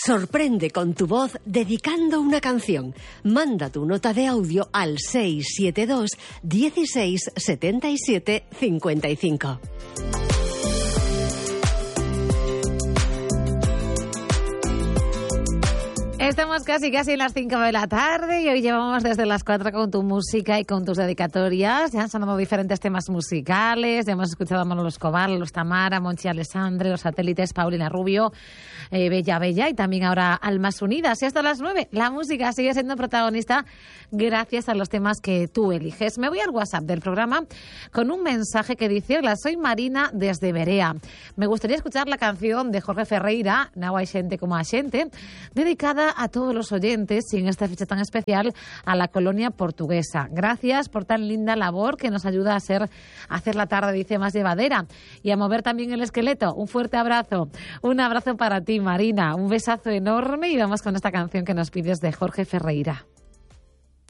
Sorprende con tu voz dedicando una canción. Manda tu nota de audio al 672 16 77 55. Estamos casi en las 5 de la tarde y hoy llevamos desde las 4 con tu música y con tus dedicatorias. Ya han sonado diferentes temas musicales, ya hemos escuchado a Manolo Escobar, Los Tamara, Monchi Alessandre, Los Satélites, Paulina Rubio, Bella y también ahora Almas Unidas. Y hasta las 9 la música sigue siendo protagonista gracias a los temas que tú eliges. Me voy al WhatsApp del programa con un mensaje que dice: hola, soy Marina desde Berea. Me gustaría escuchar la canción de Jorge Ferreira, Nau hai xente como a xente, dedicada a todos los oyentes y en esta fecha tan especial a la colonia portuguesa. Gracias por tan linda labor que nos ayuda a hacer la tarde, dice, más llevadera y a mover también el esqueleto. Un fuerte abrazo. Un abrazo para ti, Marina. Un besazo enorme y vamos con esta canción que nos pides de Jorge Ferreira.